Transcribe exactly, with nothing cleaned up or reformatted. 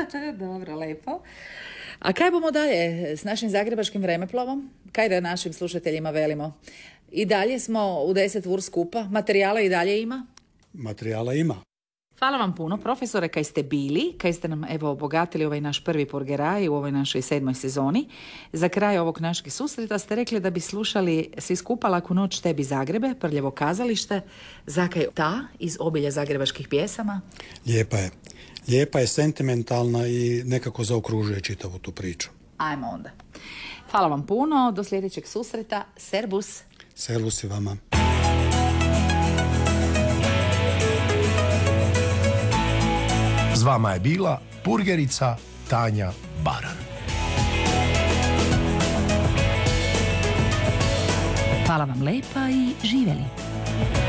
Dobro, lepo. A kaj bomo dalje s našim zagrebačkim vremeplovom? Kaj da našim slušateljima velimo? I dalje smo u deset vur skupa. Materijala i dalje ima? Materijala ima. Hvala vam puno, profesore, kaj ste bili, kaj ste nam evo obogatili ovaj naš prvi purgeraj u ovoj našoj sedmoj sezoni. Za kraj ovog našeg susreta ste rekli da bi slušali svi skupa Laku noć tebi Zagrebe, Prljevo kazalište, zakaj ta iz obilja zagrebačkih pjesama. Lijepa je. Lijepa je, sentimentalna i nekako zaokružuje čitavu tu priču. Ajmo onda. Hvala vam puno, do sljedećeg susreta. Servus. Servus i vama. S vama je bila purgerica Tanja Baran. Hvala vam lepa i živjeli.